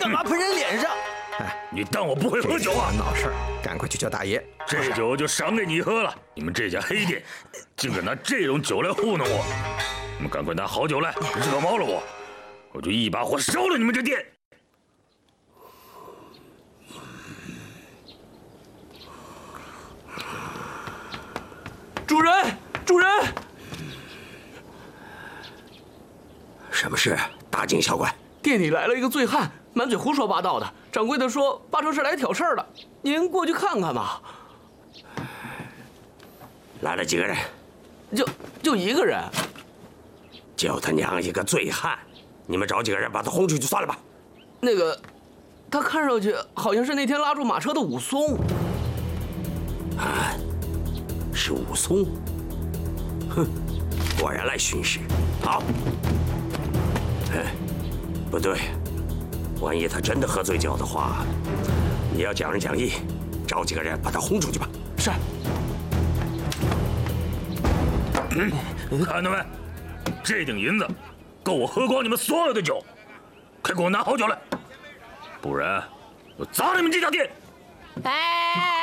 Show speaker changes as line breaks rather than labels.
干嘛喷人脸上？
哎，你当我不会喝酒啊？
闹事儿，赶快去叫大爷。
这酒就赏给你喝了。你们这家黑店，竟敢拿这种酒来糊弄我！你们赶快拿好酒来，惹毛了我就一把火烧了你们这店！
主人，主人！
什么事？大惊小怪。
店里来了一个醉汉，满嘴胡说八道的。掌柜的说，八成是来挑事儿的，您过去看看吧。
来了几个人？
就一个人。
就他娘一个醉汉！你们找几个人把他轰出去算了吧。
那个，他看上去好像是那天拉住马车的武松。
啊，是武松。哼，果然来巡视。好。不对，万一他真的喝醉酒的话，你要讲仁讲义，找几个人把他轰出去吧。
是。
看到没？这顶银子够我喝光你们所有的酒，快给我拿好酒来，不然我砸你们这家店！
哎，